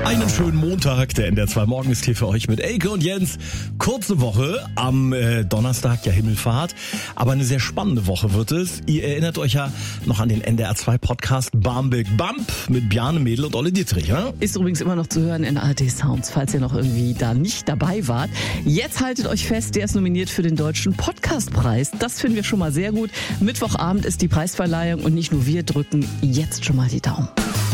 Einen schönen Montag, der NDR 2 Morgen ist hier für euch mit Elke und Jens. Kurze Woche, am Donnerstag ja Himmelfahrt, aber eine sehr spannende Woche wird es. Ihr erinnert euch ja noch an den NDR 2 Podcast Barmbek Bump mit Bjarne Mädel und Olle Dietrich, ja? Ist übrigens immer noch zu hören in ARD Sounds, falls ihr noch irgendwie da nicht dabei wart. Jetzt haltet euch fest, der ist nominiert für den Deutschen Podcastpreis. Das finden wir schon mal sehr gut. Mittwochabend ist die Preisverleihung und nicht nur wir drücken jetzt schon mal die Daumen.